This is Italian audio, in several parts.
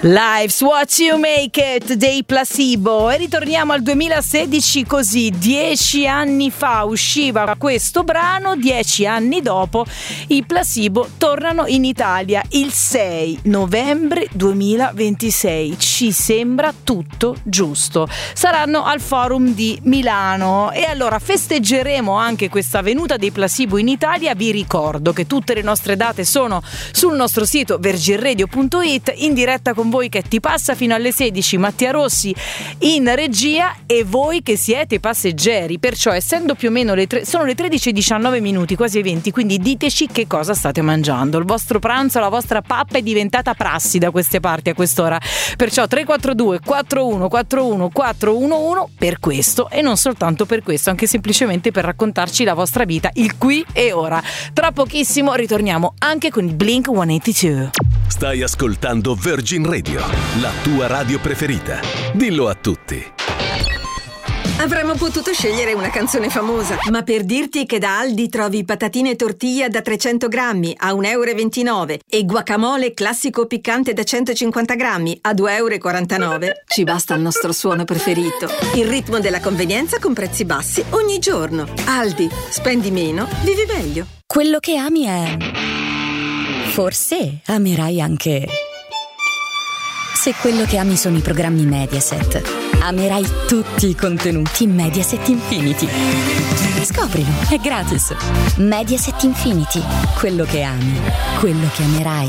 Life's What You Make It dei Placebo, e ritorniamo al 2016 così. 10 anni fa usciva questo brano, 10 anni dopo i Placebo tornano in Italia il 6 novembre 2026. Ci sembra tutto giusto. Saranno al Forum di Milano e allora festeggeremo anche questa venuta dei Placebo in Italia. Vi ricordo che tutte le nostre date sono sul nostro sito virginradio.it, in diretta con voi che ti passa fino alle 16 Mattia Rossi in regia e voi che siete passeggeri, perciò essendo più o meno sono le 13:19 minuti, quasi 20, quindi diteci che cosa state mangiando. Il vostro pranzo, la vostra pappa è diventata prassi da queste parti a quest'ora, perciò 342 4141 411 per questo e non soltanto per questo, anche semplicemente per raccontarci la vostra vita, il qui e ora. Tra pochissimo ritorniamo anche con il Blink 182. Stai ascoltando Virgin Radio, la tua radio preferita. Dillo a tutti. Avremmo potuto scegliere una canzone famosa, ma per dirti che da Aldi trovi patatine tortilla da 300 grammi a 1,29 € e guacamole classico piccante da 150 grammi a 2,49 €, ci basta il nostro suono preferito. Il ritmo della convenienza con prezzi bassi ogni giorno. Aldi, spendi meno, vivi meglio. Quello che ami è... Forse amerai anche... Se quello che ami sono i programmi Mediaset, amerai tutti i contenuti Mediaset Infinity. Scoprilo, è gratis. Mediaset Infinity, quello che ami, quello che amerai.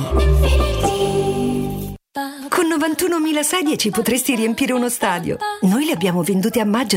Con 91.000 sedie ci potresti riempire uno stadio. Noi le abbiamo vendute a maggio